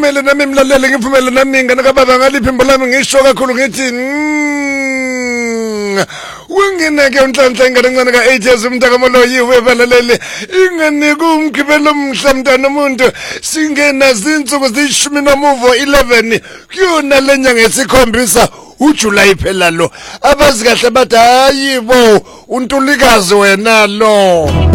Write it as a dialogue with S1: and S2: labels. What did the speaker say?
S1: ngivumele nami emlaleli ngivumele nami ngane kababa ngaliphi imbolami ngisho kakhulu ngithi Wengine unhlanhla ingane encane ka8 years umntaka Moloyi webalalele ingane kumgibelo mhlamntana umuntu singena zinsuku zi11 kuyona lenyanga esikhombisa uJuly phela lo abazi kahle bathi hayibo untulikazi wena lo